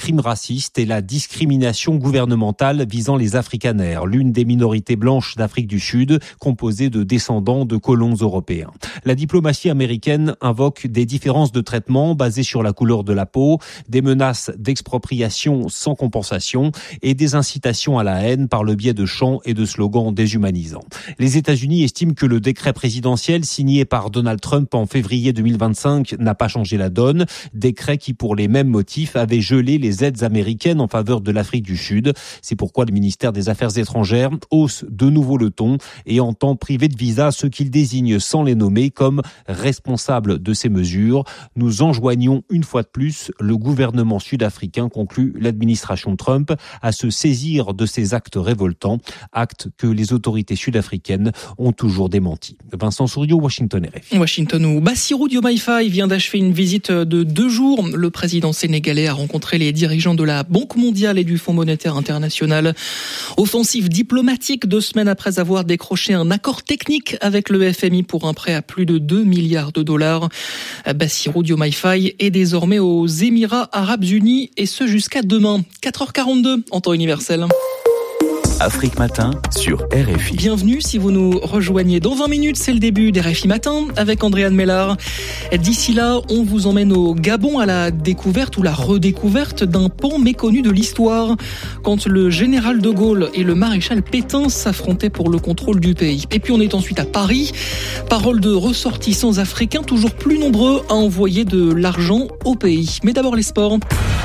crimes racistes et la discrimination gouvernementale visant les Afrikaners, l'une des minorités blanches d'Afrique du Sud, composée de descendants de colons européens. La diplomatie américaine invoque des différences de traitement basées sur la couleur de la peau, des menaces d'expropriation sans compensation et des incitations à la haine par le biais de chants et de slogans déshumanisants. Les États-Unis estiment que le décret présidentiel signé par Donald Trump en février 2025 n'a pas changé la donne. Décret qui, pour les mêmes motifs, avait gelé les aides américaines en faveur de l'Afrique du Sud. C'est pourquoi le ministère des Affaires étrangères hausse de nouveau le ton et entend priver de visa ceux qu'il désigne sans les nommer comme responsables de ces mesures. Nous enjoignons une fois de plus le gouvernement sud-africain, conclut l'administration Trump, à se saisir de ces actes révoltants, actes que les autorités sud-africaines ont toujours démentis. Vincent Souriau, Washington RFI. Washington, où Bassirou Diomaye Faye vient d'achever une visite de 2 jours. Le président sénégalais a rencontré les dirigeants de la Banque mondiale et du Fonds monétaire international. Offensive diplomatique 2 semaines après avoir décroché un accord technique avec le FMI pour un prêt à plus de 2 milliards de dollars. Bassirou Diomaye Faye est désormais aux Émirats Arabes Unis et ce jusqu'à demain, 4h42 en temps universel. Afrique Matin sur RFI. Bienvenue si vous nous rejoignez. Dans 20 minutes, c'est le début d'RFI Matin avec Andréane Mellard. D'ici là, on vous emmène au Gabon à la découverte ou la redécouverte d'un pan méconnu de l'histoire. Quand le général de Gaulle et le maréchal Pétain s'affrontaient pour le contrôle du pays. Et puis on est ensuite à Paris. Parole de ressortissants africains toujours plus nombreux à envoyer de l'argent au pays. Mais d'abord les sports.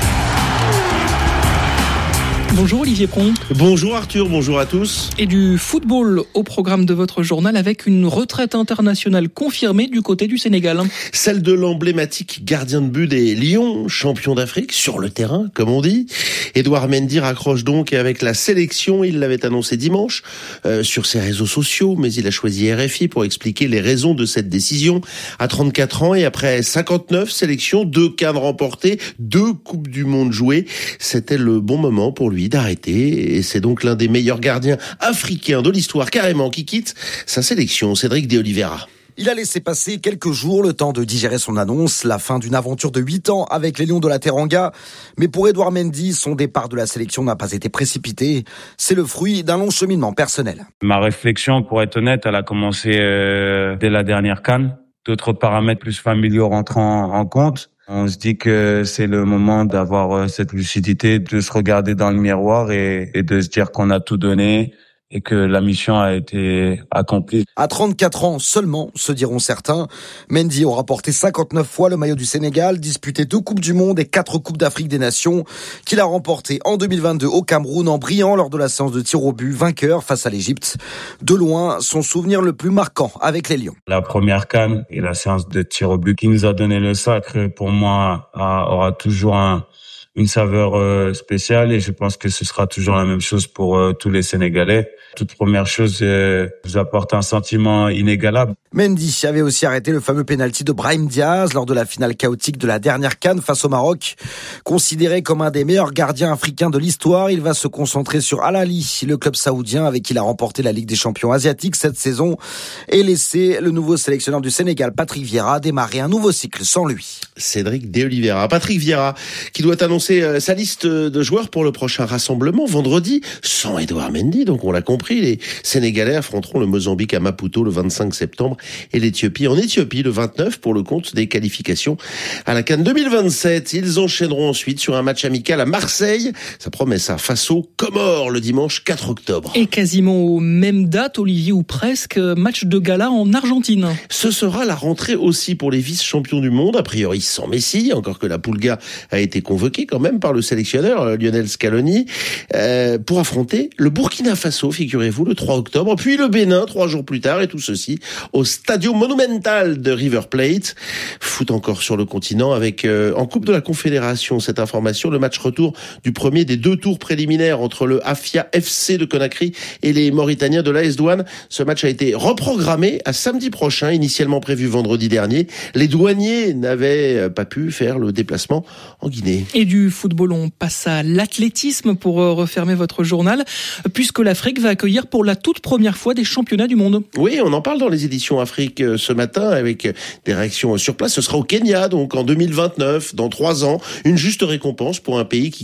Bonjour Olivier Pron. Bonjour Arthur, bonjour à tous. Et du football au programme de votre journal avec une retraite internationale confirmée du côté du Sénégal. Celle de l'emblématique gardien de but des Lions, champion d'Afrique, sur le terrain, comme on dit. Edouard Mendy raccroche donc avec la sélection, il l'avait annoncé dimanche sur ses réseaux sociaux, mais il a choisi RFI pour expliquer les raisons de cette décision. À 34 ans et après 59 sélections, 2 CAN remportés, 2 Coupes du Monde jouées, c'était le bon moment pour lui d'arrêter, et c'est donc l'un des meilleurs gardiens africains de l'histoire carrément qui quitte sa sélection. Cédric de Oliveira. Il a laissé passer quelques jours le temps de digérer son annonce, la fin d'une aventure de 8 ans avec les Lions de la Teranga. Mais pour Edouard Mendy, son départ de la sélection n'a pas été précipité. C'est le fruit d'un long cheminement personnel. Ma réflexion, pour être honnête, elle a commencé dès la dernière CAN. D'autres paramètres plus familiaux rentrant en compte. On se dit que c'est le moment d'avoir cette lucidité, de se regarder dans le miroir et de se dire qu'on a tout donné et que la mission a été accomplie. À 34 ans seulement, se diront certains, Mendy aura porté 59 fois le maillot du Sénégal, disputé 2 Coupes du Monde et 4 Coupes d'Afrique des Nations, qu'il a remporté en 2022 au Cameroun en brillant lors de la séance de tir au but, vainqueur face à l'Égypte. De loin, son souvenir le plus marquant avec les Lions. La première CAN et la séance de tir au but qui nous a donné le sacre, pour moi, aura toujours une saveur spéciale et je pense que ce sera toujours la même chose pour tous les Sénégalais. Toute première chose vous apporte un sentiment inégalable. Mendy avait aussi arrêté le fameux penalty de Brahim Diaz lors de la finale chaotique de la dernière CAN face au Maroc. Considéré comme un des meilleurs gardiens africains de l'histoire, il va se concentrer sur Al Ahly, le club saoudien avec qui il a remporté la Ligue des champions asiatiques cette saison, et laisser le nouveau sélectionneur du Sénégal, Patrick Vieira, démarrer un nouveau cycle sans lui. Cédric de Oliveira. Patrick Vieira, qui doit annoncer sa liste de joueurs pour le prochain rassemblement vendredi, sans Edouard Mendy, donc on l'a compris. Les Sénégalais affronteront le Mozambique à Maputo le 25 septembre et l'Éthiopie en Éthiopie le 29 pour le compte des qualifications à la CAN 2027. Ils enchaîneront ensuite sur un match amical à Marseille. Ça promet ça face aux Comores le dimanche 4 octobre. Et quasiment aux mêmes dates, Olivier, ou presque, match de gala en Argentine. Ce sera la rentrée aussi pour les vice-champions du monde, a priori sans Messi, encore que la Pulga a été convoquée quand même par le sélectionneur Lionel Scaloni, pour affronter le Burkina Faso, figurez-vous, le 3 octobre, puis le Bénin 3 jours plus tard, et tout ceci au Stadio Monumental de River Plate. Foot encore sur le continent avec, en Coupe de la Confédération, cette information, le match retour du premier des 2 tours préliminaires entre le Afia FC de Conakry et les Mauritaniens de l'AS Douane. Ce match a été reprogrammé à samedi prochain, initialement prévu vendredi dernier. Les douaniers n'avaient pas pu faire le déplacement en Guinée. Et du football, on passe à l'athlétisme pour refermer votre journal, puisque l'Afrique va accueillir pour la toute première fois des championnats du monde. Oui, on en parle dans les éditions Afrique ce matin avec des réactions sur place. Ce sera au Kenya, donc en 2029, dans 3 ans. Une juste récompense pour un pays qui